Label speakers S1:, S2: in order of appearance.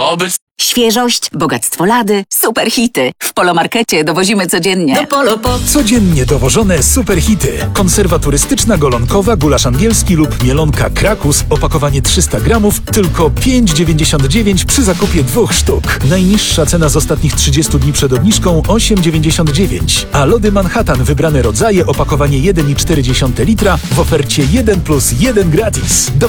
S1: Świeżość, bogactwo lady, super hity. W Polomarkecie dowozimy codziennie.
S2: Do Polo po...
S3: Codziennie dowożone superhity. Konserwa turystyczna golonkowa, gulasz angielski lub mielonka Krakus, opakowanie 300 gramów, tylko 5,99 przy zakupie 2 sztuk. Najniższa cena z ostatnich 30 dni przed obniżką 8,99. A lody Manhattan wybrane rodzaje, opakowanie 1,4 litra w ofercie 1+1 gratis. Do